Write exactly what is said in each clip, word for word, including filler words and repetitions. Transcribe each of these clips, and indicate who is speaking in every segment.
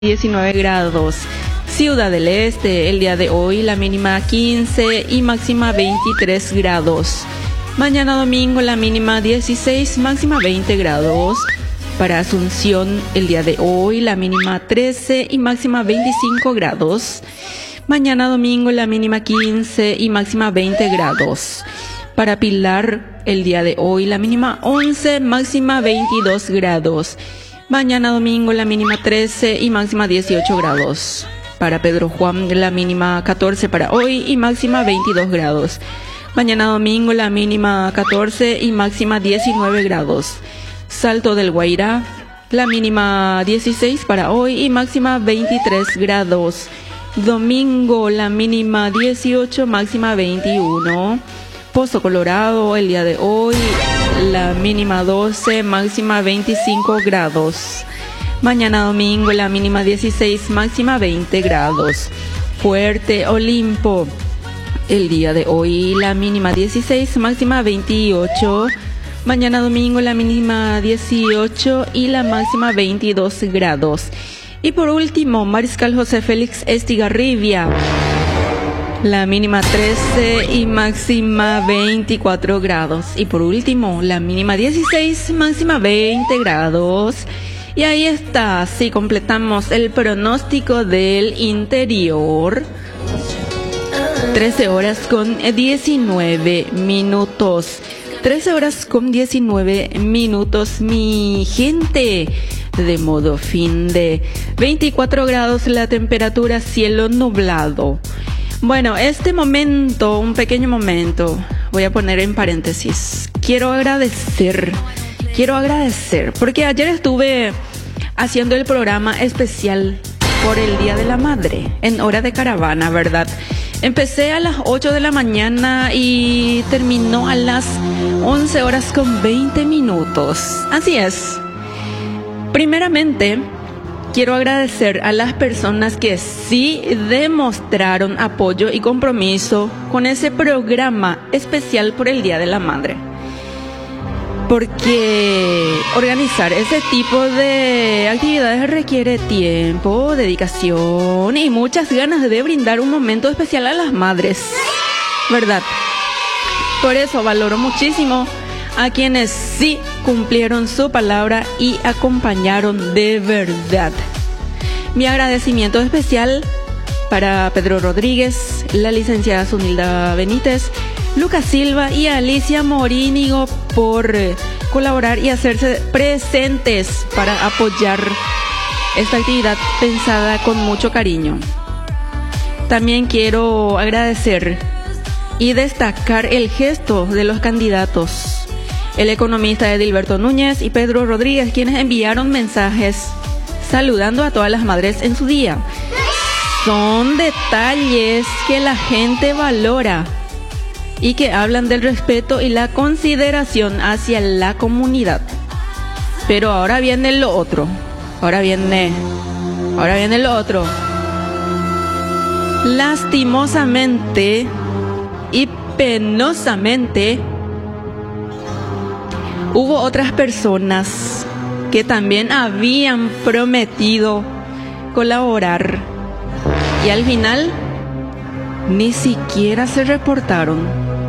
Speaker 1: diecinueve grados. Ciudad del Este, el día de hoy la mínima quince y máxima veintitrés grados. Mañana domingo la mínima dieciséis, máxima veinte grados. Para Asunción, el día de hoy la mínima trece y máxima veinticinco grados. Mañana domingo la mínima quince y máxima veinte grados. Para Pilar, el día de hoy la mínima once, máxima veintidós grados. Mañana domingo la mínima trece y máxima dieciocho grados. Para Pedro Juan la mínima catorce para hoy y máxima veintidós grados. Mañana domingo la mínima catorce y máxima diecinueve grados. Salto del Guairá la mínima dieciséis para hoy y máxima veintitrés grados. Domingo la mínima dieciocho, máxima veintiuno. Pozo Colorado, el día de hoy la mínima doce, máxima veinticinco grados. Mañana domingo la mínima dieciséis, máxima veinte grados. Fuerte Olimpo, el día de hoy la mínima dieciséis, máxima veintiocho. Mañana domingo la mínima dieciocho y la máxima veintidós grados. Y por último, Mariscal José Félix Estigarribia, la mínima trece y máxima veinticuatro grados. Y por último, la mínima dieciséis, máxima veinte grados. Y ahí está, sí, completamos el pronóstico del interior. trece horas con diecinueve minutos. trece horas con diecinueve minutos, mi gente. De modo fin de veinticuatro grados la temperatura, cielo nublado. Bueno, este momento, un pequeño momento, voy a poner en paréntesis. Quiero agradecer, quiero agradecer, porque ayer estuve haciendo el programa especial por el Día de la Madre, en hora de caravana, ¿verdad? Empecé a las ocho de la mañana y terminó a las once horas con veinte minutos. Así es. Primeramente, quiero agradecer a las personas que sí demostraron apoyo y compromiso con ese programa especial por el Día de la Madre. Porque organizar ese tipo de actividades requiere tiempo, dedicación y muchas ganas de brindar un momento especial a las madres, ¿verdad? Por eso valoro muchísimo a quienes sí cumplieron su palabra y acompañaron de verdad. Mi agradecimiento especial para Pedro Rodríguez, la licenciada Zunilda Benítez, Lucas Silva y Alicia Morínigo por colaborar y hacerse presentes para apoyar esta actividad pensada con mucho cariño. También quiero agradecer y destacar el gesto de los candidatos, el economista Edilberto Núñez y Pedro Rodríguez, quienes enviaron mensajes saludando a todas las madres en su día. Son detalles que la gente valora y que hablan del respeto y la consideración hacia la comunidad. Pero ahora viene lo otro. Ahora viene, ahora viene lo otro. Lastimosamente y penosamente, hubo otras personas que también habían prometido colaborar y al final ni siquiera se reportaron.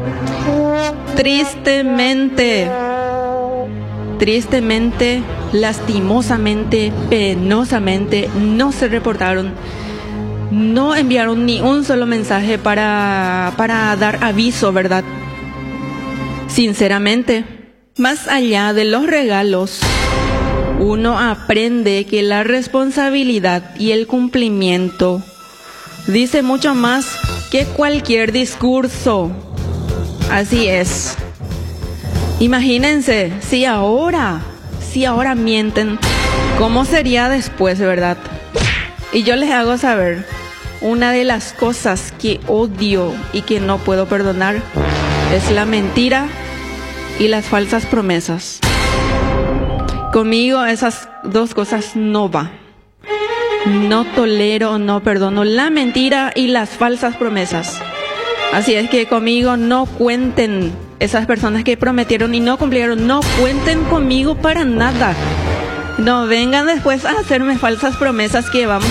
Speaker 1: Tristemente, tristemente, lastimosamente, penosamente, no se reportaron. No enviaron ni un solo mensaje para, para dar aviso, ¿verdad? Sinceramente, más allá de los regalos, uno aprende que la responsabilidad y el cumplimiento dice mucho más que cualquier discurso. Así es. Imagínense, si ahora, si ahora mienten, ¿cómo sería después, verdad? Y yo les hago saber, una de las cosas que odio y que no puedo perdonar es la mentira y las falsas promesas. Conmigo esas dos cosas no va. No tolero, no perdono la mentira y las falsas promesas. Así es que conmigo no cuenten esas personas que prometieron y no cumplieron. No cuenten conmigo para nada. No vengan después a hacerme falsas promesas que vamos